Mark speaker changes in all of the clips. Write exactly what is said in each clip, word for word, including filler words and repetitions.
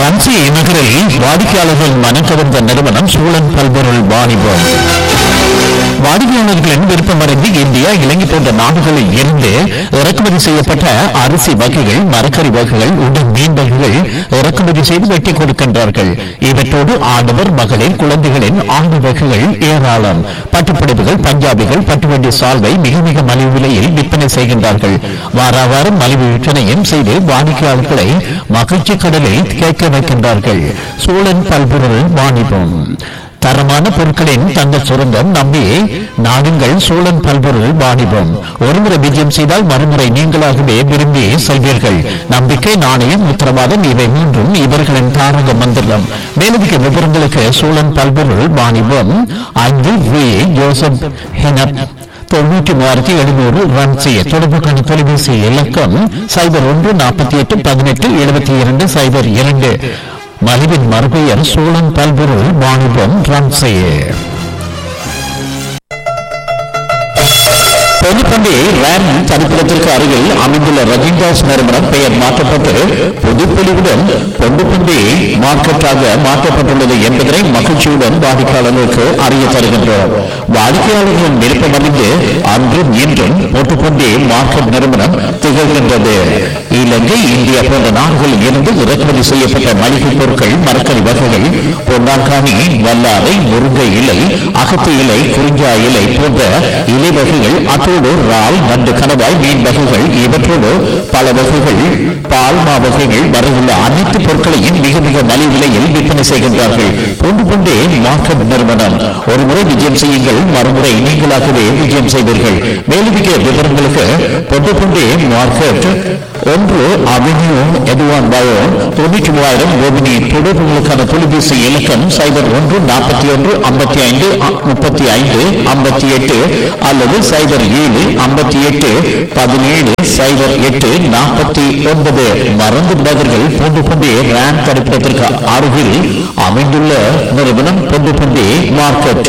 Speaker 1: ரன்சி நகரில் வாடிக்கையாளர்கள் மனம் கவர்ந்த நிறுவனம் சூழன் பல்பொருள் வாணிபம். வாடிக்கையாளர்களின் விருப்பமறிந்து இந்தியா, இலங்கை போன்ற நாடுகளில் இருந்து இறக்குமதி செய்யப்பட்ட அரிசி வகைகள், மரக்கறி வகைகள், உடன் மீன் வகைகள் இறக்குமதி செய்து வெட்டி கொடுக்கின்றார்கள். இவற்றோடு ஆடவர், மகளிர், குழந்தைகளின் ஆண்டு வகைகள் ஏராளம். பட்டுப்புடவைகள், பஞ்சாபிகள், பட்டுவண்டி சால்வை மிக மிக மலிவு விலையில் விற்பனை செய்கின்றார்கள். வார வாரம் மலிவு விற்பனையும் செய்து வாடிக்கையாளர்களை மகிழ்ச்சி கடலை கேட்க வைக்கின்றார்கள். சூழன் பல்பொருள் வாணிபம். தரமான பொருட்களின் தங்க சுரங்கம் நம்பி நாடுங்கள் சூழன் பல்பொருள் வாணிபம். ஒருமுறை விஜயம் செய்தால் மறுமுறை நீங்களாகவே விரும்பி செல்வீர்கள். நம்பிக்கை, நாணயம், உத்தரவாதம் இவை மூன்றும் இவர்களின் தாரக மந்திரம். மேலதிக விவரங்களுக்கு சூழன் பல்பொருள் வாணிபம் ஐந்து வி ஜோசப் ஹெனப் தொண்ணூற்றி மூவாயிரத்தி எழுநூறு ரன் செய்ய தொடர்புக்கான தொலைபேசி இலக்கம் சைபர் ஒன்று நாற்பத்தி எட்டு பதினெட்டு எழுபத்தி இரண்டு சைபர் இரண்டு. மலிவின் மறுபெயர் சோழன் பல்பொருள் வாணிபம் ரன் செய்ய. பொதுப்பண்டி ரேம் தனிப்பிடத்திற்கு அருகில் அமைந்துள்ள ரஜினிதாஸ் நிறுவனம் பெயர் மாற்றப்பட்டு பொதுப்பொலிவுடன் பொதுப்பண்டி மார்க்கெட்டாக மாற்றப்பட்டுள்ளது என்பதனை மகிழ்ச்சியுடன் வாடிக்கையாளர்களுக்கு அறிய தருகின்றோம். வாடிக்கையாளர்களின் விருப்பமறிந்து அன்றும் இன்றும் பொதுப்பண்டி மார்க்கெட் நிறுவனம் திகழ்கின்றது. இலங்கை, இந்தியா போன்ற நாடுகளில் இருந்து இறக்குமதி செய்யப்பட்ட மளிகை பொருட்கள், மரக்கறி வகைகள், பொன்னாங்கானி, வல்லாரை, முருங்கை இலை, அகத்தி இலை, குறிஞ்சா இலை போன்ற இலை வகைகள், அத்தோடு இறால், நண்டு, கணவாய், மீன் வகைகள் இவற்றோடு பல வகைகள், பால் மா வகைகள் வரையுள்ள அனைத்து பொருட்களையும் மிக மிக மலிவு விலையில் விற்பனை செய்கின்றார்கள். பொண்டு பொண்டே மார்க்கெட் நிறுவனம். ஒரு முறை விஜயம் செய்யுங்கள், மறுமுறை நீங்களாகவே விஜயம் செய்வீர்கள். மேலதிக விவரங்களுக்கு பொண்டு பொண்டே மார்க்கெட் ஒன்று அவென்யூ எதுவான் பயோ தொண்ணூற்றி மூவாயிரம் கோபினி. தொடர்புகளுக்கான தொலைபேசி இலக்கம் சைபர் ஒன்று நாற்பத்தி ஒன்று ஐம்பத்தி ஐந்து முப்பத்தி ஐந்து ஐம்பத்தி எட்டு அல்லது சைபர் ஏழு ஐம்பத்தி எட்டு பதினேழு சைபர் எட்டு நாற்பத்தி ஒன்பது. மறந்து விடாதீர்கள், பொண்டு பொண்டே ரேம் தடுப்பதற்கு அருகில் அமைந்துள்ள நிறுவனம் பொண்டு பொண்டே மார்க்கெட்.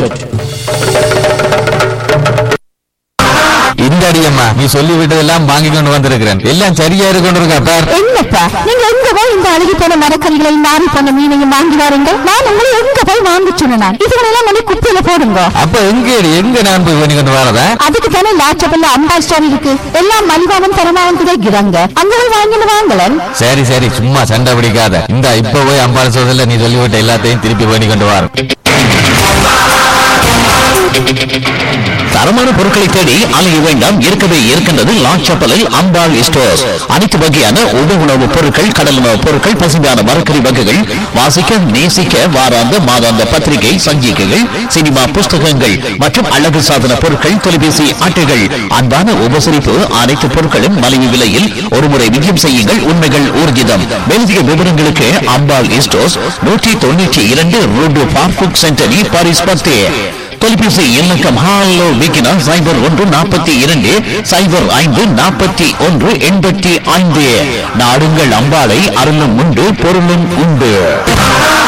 Speaker 2: இந்த அடியம்மா நீ சொல்லி விட்டதெல்லாம் வாங்கி கொண்டு வந்திருக்கிறேன். எல்லாம் சரியா இருக்கொண்டிருக்கா பார்.
Speaker 3: என்னப்பா நீங்க எங்க போய் இந்த அழுகி போன மரக்கறிகளையும் நாரி போன மீனையும் வாங்கி வாருங்க. நான் உங்களை எங்க போய் வாங்க சொன்னேன். இதுகளெல்லாம் கொண்டு குப்பையில போடுங்க.
Speaker 2: அப்ப எங்க எங்க நான் போய் பண்ணி கொண்டு வரதா?
Speaker 3: அதுக்கு தானே லாச்சபல்ல அம்பா ஸ்டோர் இருக்கு. எல்லாம் மலிவாவும் தரமாவும் கிடைக்கிறாங்க. அங்க போய் வாங்கிட்டு வாங்கலன்.
Speaker 2: சரி சரி, சும்மா சண்டை பிடிக்காத. இந்த இப்ப போய் அம்பாள் சோதல நீ சொல்லிவிட்ட எல்லாத்தையும் திருப்பி பண்ணி கொண்டு வர.
Speaker 1: தரமான பொருட்களை தேடி அலைய வேண்டாம். இருக்கவே இருக்கின்றது லாச்சப்பலில் அம்பாள் ஸ்டோர்ஸ். அனைத்து வகையான உணவு உணவுப் பொருட்கள், கடல் உணவுப் பொருட்கள், பசுமையான மரக்கறி வகைகள், வாசிக்க நேசிக்க வாராந்த மாதாந்த பத்திரிகை, சஞ்சிகைகள், சினிமா புஸ்தகங்கள் மற்றும் அழகு சாதன பொருட்கள், தொலைபேசி அட்டைகள், அன்பான உபசரிப்பு, அனைத்து பொருட்களும் மலிவு விலையில். ஒருமுறை விஜயம் செய்யுங்கள், உண்மைகள் ஊர்ஜிதம். மேலதிக விவரங்களுக்கு அம்பாள் ஸ்டோர்ஸ் நூற்றி தொண்ணூற்றி இரண்டு ரோடு பார்க்குக் சென்டரி பாரிஸ் பத்து. தொலைபேசி இலக்கம் ஹாலோ விக்கினா சைபர் ஒன்று நாற்பத்தி இரண்டு சைபர் ஐந்து நாற்பத்தி ஒன்று எண்பத்தி ஐந்து. நாடுங்கள் அம்பாளை, அருளும் உண்டு பொருளும் உண்டு.